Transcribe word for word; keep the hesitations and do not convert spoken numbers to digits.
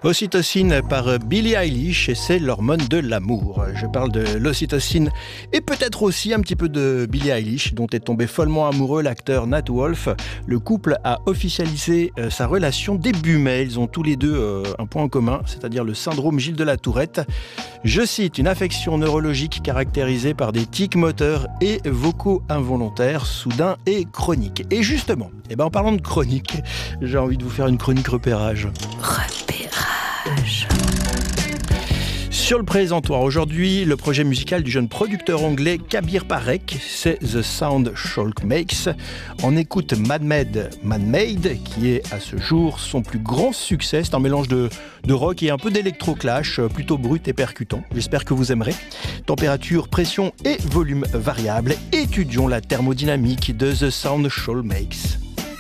Ocytocine par Billie Eilish et c'est l'hormone de l'amour. Je parle de l'ocytocine et peut-être aussi un petit peu de Billie Eilish dont est tombé follement amoureux l'acteur Nat Wolff. Le couple a officialisé euh, sa relation début mai. Ils ont tous les deux euh, un point en commun, c'est-à-dire le syndrome Gilles de la Tourette. Je cite, une affection neurologique caractérisée par des tics moteurs et vocaux involontaires, soudains et chroniques. Et justement, eh ben en parlant de chronique, j'ai envie de vous faire une chronique repérage. Repérage. Sur le présentoir aujourd'hui, le projet musical du jeune producteur anglais Kabir Parek, c'est The Sound Shulk Makes. On écoute Mad Made, Man Made, qui est à ce jour son plus grand succès. C'est un mélange de, de rock et un peu d'électro-clash, plutôt brut et percutant. J'espère que vous aimerez. Température, pression et volume variables. Étudions la thermodynamique de The Sound Shulk Makes.